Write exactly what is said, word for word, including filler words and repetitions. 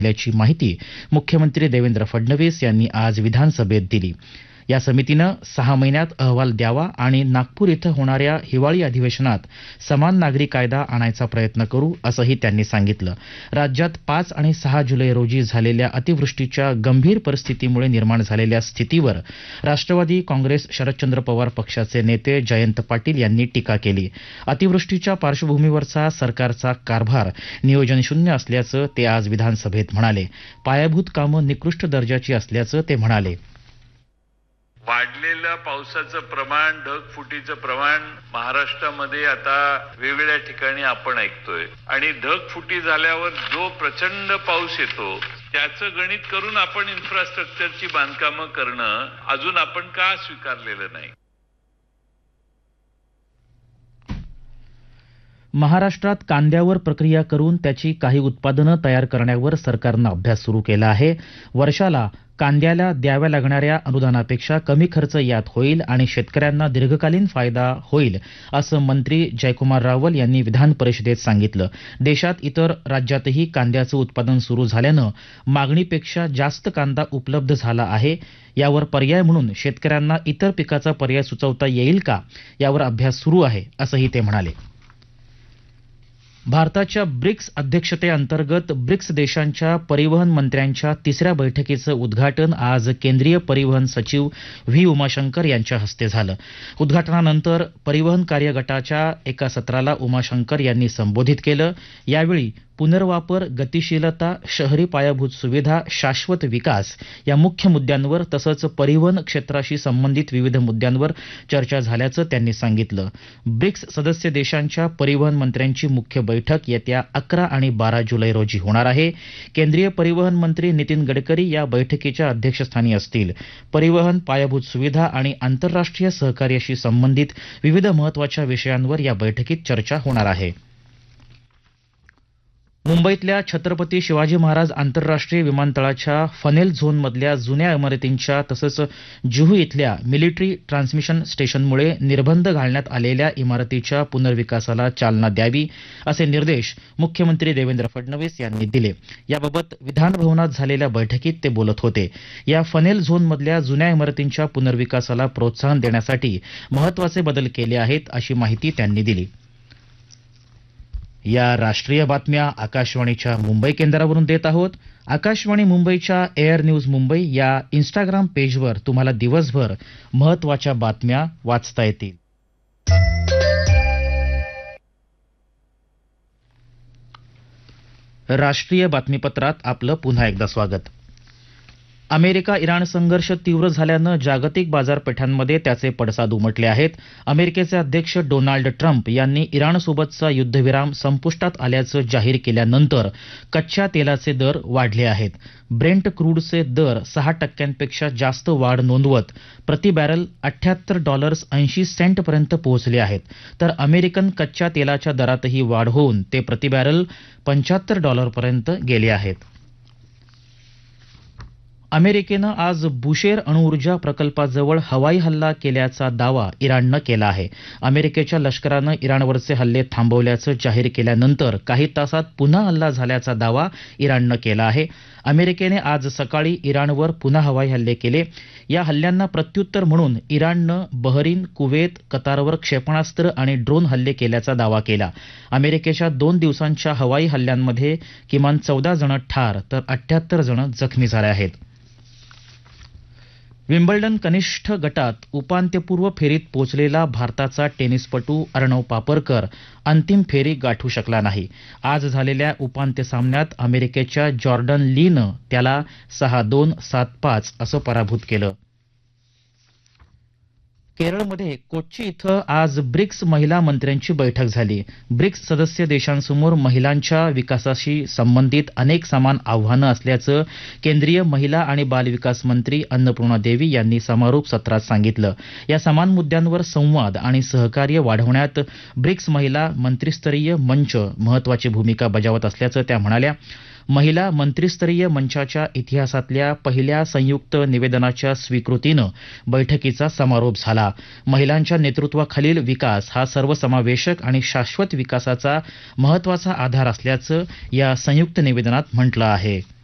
असल्याची माहिती मुख्यमंत्री देवेंद्र फडणवीस यांनी आज विधानसभेत दिली. या समितीनं सहा महिन्यात अहवाल द्यावा आणि नागपूर इथं होणाऱ्या हिवाळी अधिवेशनात समान नागरी कायदा आणायचा प्रयत्न करू असंही त्यांनी सांगितलं. राज्यात पाच आणि सहा जुलै रोजी झालेल्या अतिवृष्टीच्या गंभीर परिस्थितीमुळे निर्माण झालेल्या स्थितीवर राष्ट्रवादी काँग्रेस शरदचंद्र पवार पक्षाचे नेते जयंत पाटील यांनी टीका केली. अतिवृष्टीच्या पार्श्वभूमीवरचा सरकारचा कारभार नियोजनशून्य असल्याचं ते आज विधानसभेत म्हणाले. पायाभूत कामं निकृष्ट दर्जाची असल्याचं ते म्हणाले. वाढलेलं पावसाचं प्रमाण, ढगफुटीचं प्रमाण महाराष्ट्रामध्ये आता वेगवेगळ्या ठिकाणी आपण ऐकतोय आणि ढगफुटी झाल्यावर जो प्रचंड पाऊस येतो त्याचं गणित करून आपण इन्फ्रास्ट्रक्चरची बांधकामं करणं अजून आपण का स्वीकारलेलं नाही. महाराष्ट्रात कांद्यावर प्रक्रिया करून त्याची काही उत्पादनं तयार करण्यावर सरकारनं अभ्यास सुरू केला आहे. वर्षाला कांद्याला द्याव्या लागणाऱ्या अनुदानापेक्षा कमी खर्च यात होईल आणि शेतकऱ्यांना दीर्घकालीन फायदा होईल असं मंत्री जयकुमार रावल यांनी विधान परिषदेत सांगितलं. देशात इतर राज्यातही कांद्याचं उत्पादन सुरू झाल्यानं मागणीपेक्षा जास्त कांदा उपलब्ध झाला आहे. यावर पर्याय म्हणून शेतकऱ्यांना इतर पिकाचा पर्याय सुचवता येईल का यावर अभ्यास सुरू आहे असंही ते म्हणाले. भारताच्या ब्रिक्स अध्यक्षतेअंतर्गत ब्रिक्स देशांच्या परिवहन मंत्र्यांच्या तिसऱ्या बैठकीचं उद्घाटन आज केंद्रीय परिवहन सचिव व्ही उमाशंकर यांच्या हस्ते झालं. उद्घाटनानंतर परिवहन कार्य गटाच्या एका सत्राला उमाशंकर यांनी संबोधित केलं. यावेळी पुनर्वापर, गतिशीलता, शहरी पायाभूत सुविधा, शाश्वत विकास या मुख्य मुद्द्यांवर तसंच परिवहन क्षेत्राशी संबंधित विविध मुद्द्यांवर चर्चा झाल्याचं त्यांनी सांगितलं. ब्रिक्स सदस्य देशांच्या परिवहन मंत्र्यांची मुख्य बैठक येत्या अकरा आणि बारा जुलै रोजी होणार आहे. केंद्रीय परिवहन मंत्री नितीन गडकरी या बैठकीच्या अध्यक्षस्थानी असतील. परिवहन, पायाभूत सुविधा आणि आंतरराष्ट्रीय सहकार्याशी संबंधित विविध महत्वाच्या विषयांवर या बैठकीत चर्चा होणार आहे. मुंबईतल्या छत्रपती शिवाजी महाराज आंतरराष्ट्रीय विमानतळाच्या फनेल झोनमधल्या जुन्या इमारतींच्या तसंच जुहू इथल्या मिलिटरी ट्रान्समिशन स्टेशनमुळे निर्बंध घालण्यात आलेल्या इमारतीच्या पुनर्विकासाला चालना द्यावी असे निर्देश मुख्यमंत्री देवेंद्र फडणवीस यांनी दिले. याबाबत विधानभवनात झालेल्या बैठकीत ते बोलत होते. या फनेल झोनमधल्या जुन्या इमारतींच्या पुनर्विकासाला प्रोत्साहन देण्यासाठी महत्वाचे बदल केले आहेत अशी माहिती त्यांनी दिली. या राष्ट्रीय बातम्या आकाशवाणीच्या मुंबई केंद्रावरून देत आहोत. आकाशवाणी मुंबईच्या एअर न्यूज मुंबई या इंस्टाग्राम पेजवर तुम्हाला दिवसभर महत्वाच्या बातम्या वाचता येतील. राष्ट्रीय बातमीपत्रात आपलं पुन्हा एकदा स्वागत. अमेरिका इराण संघर्ष तीव्र झाल्यानं जागतिक बाजारपेठांमध्ये त्याचे पडसाद उमटले आहेत. अमेरिकेचे अध्यक्ष डोनाल्ड ट्रम्प यांनी इराणसोबतचा युद्धविराम संपुष्टात आल्याचं जाहीर केल्यानंतर कच्च्या तेलाचे दर वाढले आहेत. ब्रेंट क्रूडचे दर सहा टक्क्यांपेक्षा जास्त वाढ नोंदवत प्रति बॅरल अठ्याहत्तर डॉलर्स ऐंशी सेंटपर्यंत पोहोचले आहेत. तर अमेरिकन कच्च्या तेलाच्या दरातही वाढ होऊन ते प्रति बॅरल पंच्याहत्तर डॉलरपर्यंत गेले आहेत. अमेरिकेनं आज बुशेर अणुऊर्जा प्रकल्पाजवळ हवाई हल्ला केल्याचा दावा इराणनं केला आहे. अमेरिकेच्या लष्करानं इराणवरचे हल्ले थांबवल्याचं जाहीर केल्यानंतर काही तासात पुन्हा हल्ला झाल्याचा दावा इराणनं केला आहे. अमेरिकेने आज सकाळी इराणवर पुन्हा हवाई हल्ले केले. या हल्ल्यांना प्रत्युत्तर म्हणून इराणनं बहरीन, कुवेत, कतारवर क्षेपणास्त्र आणि ड्रोन हल्ले केल्याचा दावा केला. अमेरिकेच्या दोन दिवसांच्या हवाई हल्ल्यांमध्ये किमान चौदा जण ठार तर अठ्याहत्तर जण जखमी झाले आहेत. विम्बल्डन कनिष्ठ गटात उपांत्यपूर्व फेरीत पोहोचलेला भारताचा टेनिसपटू अर्णव पापरकर अंतिम फेरी गाठू शकला नाही. आज झालेल्या उपांत्य सामन्यात अमेरिकेच्या जॉर्डन लीनं त्याला सहा दोन, सात पाच असं पराभूत केलं. केरळमध्ये कोच्ची इथं आज ब्रिक्स महिला मंत्र्यांची बैठक झाली. ब्रिक्स सदस्य देशांसमोर महिलांच्या विकासाशी संबंधित अनेक समान आव्हानं असल्याचं केंद्रीय महिला आणि बालविकास मंत्री अन्नपूर्णा देवी यांनी समारोप सत्रात सांगितलं. या समान मुद्द्यांवर संवाद आणि सहकार्य वाढवण्यात ब्रिक्स महिला मंत्रिस्तरीय मंच महत्वाची भूमिका बजावत असल्याचं त्या म्हणाल्या. महिला मंत्रिस्तरीय मंचाच्या इतिहासातल्या पहिल्या संयुक्त निवेदनाच्या स्वीकृतीनं बैठकीचा समारोप झाला. महिलांच्या नेतृत्वाखालील विकास हा सर्वसमावेशक आणि शाश्वत विकासाचा महत्वाचा आधार असल्याचं या संयुक्त निवेदनात म्हटलं आहे.